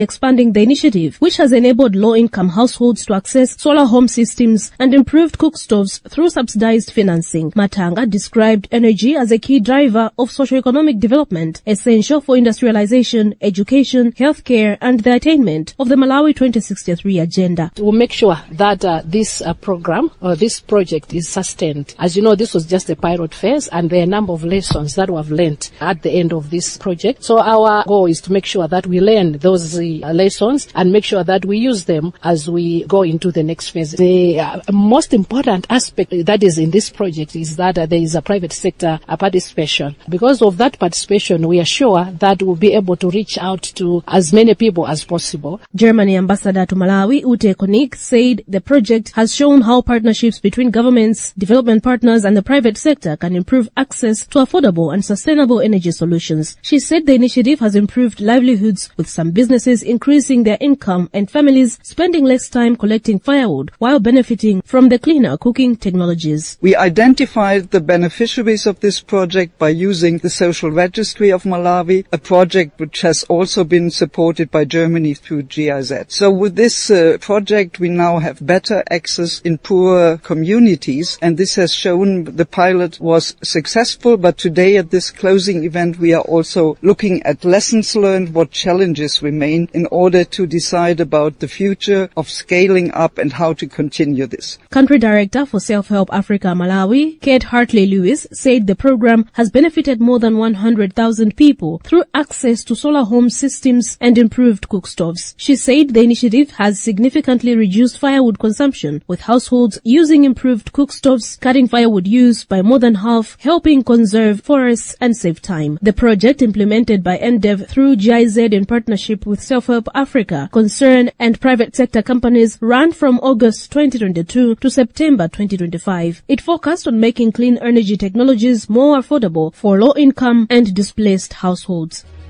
expanding the initiative, which has enabled low-income households to access solar home systems and improved cook stoves through subsidized financing. Matanga described energy as a key driver of socio-economic development, essential for industrialization, education, healthcare, and the attainment of the Malawi 2063 agenda. We'll make sure that this program or this project is sustained. As you know, this was just a pilot phase, and there are a number of lessons that we have learned at the end of this project. So our goal is to make sure that we learn those lessons and make sure that we use them as we go into the next phase. The most important aspect that is in this project is that there is a private sector participation. Because of that participation, we are sure that we'll be able to reach out to as many people as possible. Germany Ambassador to Malawi, Ute Konik, said the project has shown how partnerships between governments, development partners, and the private sector can improve access to affordable and sustainable energy solutions. She said the initiative has improved livelihoods, with some businesses increasing their income and families spending less time collecting firewood while benefiting from the cleaner cooking technologies. We identified the beneficiaries of this project by using the Social Registry of Malawi, a project which has also been supported by Germany through GIZ. So with this project, we now have better access in poorer communities, and this has shown the pilot was successful. But today at this closing event, we are also looking at lessons learned, what challenges remain, in order to decide about the future of scaling up and how to continue this. Country Director for Self-Help Africa Malawi, Kate Hartley-Lewis, said the program has benefited more than 100,000 people through access to solar home systems and improved cook stoves. She said the initiative has significantly reduced firewood consumption, with households using improved cook stoves, cutting firewood use by more than half, helping conserve forests and save time. The project, implemented by NDEV through GIZ in partnership with Self-Help Africa, Concern, and private sector companies, ran from August 2022 to September 2025. It focused on making clean energy technologies more affordable for low-income and displaced households.